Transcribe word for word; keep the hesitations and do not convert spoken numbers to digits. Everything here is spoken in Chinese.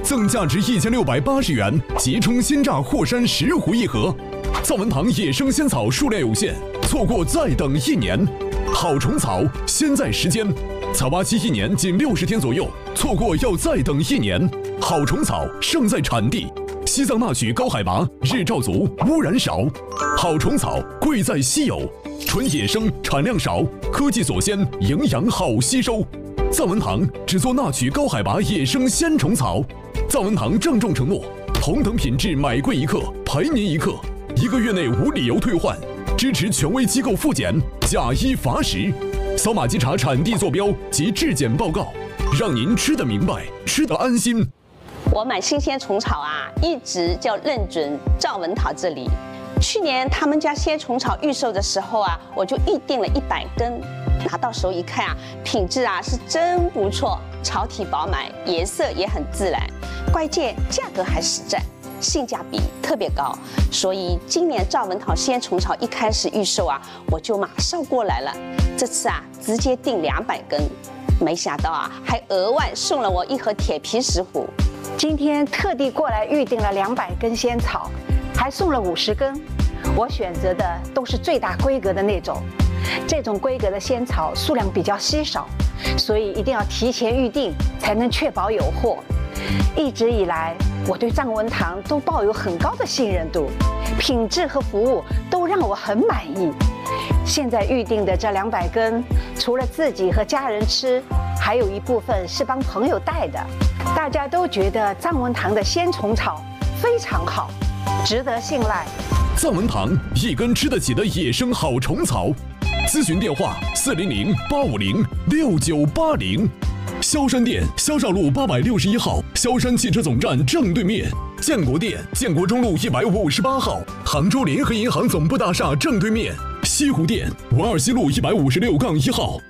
赠价值一千六百八十元即冲鲜榨霍山十壶一盒。藏文堂野生仙草数量有限，错过再等一年。好虫草，现在时间，采挖期一年仅六十天左右，错过要再等一年。好虫草胜在产地，西藏那曲高海拔，日照足，污染少。好虫草贵在稀有，纯野生，产量少，科技所先，营养好吸收。藏文堂只做那曲高海拔野生鲜虫草。藏文堂郑重承诺，同等品质买贵一克，赔您一克，一个月内无理由退换，支持权威机构复检，假一罚十。扫码稽查产地坐标及质检报告，让您吃得明白，吃得安心。 我买新鲜虫草啊，一直就认准藏文堂这里。去年他们家鲜虫草预售的时候啊，我就预定了一百根。拿到手一看啊，品质啊是真不错，草体饱满，颜色也很自然，关键价格还实在，性价比特别高。所以今年藏文堂鲜虫草一开始预售啊，我就马上过来了。这次啊，直接订两百根，没想到啊，还额外送了我一盒铁皮石斛。 今天特地过来预定了两百根仙草，还送了五十根。我选择的都是最大规格的那种。这种规格的仙草数量比较稀少，所以一定要提前预定，才能确保有货。一直以来，我对藏文堂都抱有很高的信任度，品质和服务都让我很满意。现在预定的这两百根，除了自己和家人吃，还有一部分是帮朋友带的。大家都觉得藏文堂的鲜虫草非常好，值得信赖。 藏文堂一根吃得起的野生好虫草。咨询电话：四零零八五零六九八零。萧山店萧少路八百六十一号，萧山汽车总站正对面；建国店建国中路一百五十八号，杭州联合银行总部大厦正对面；西湖店文二西路一百五十六杠一号。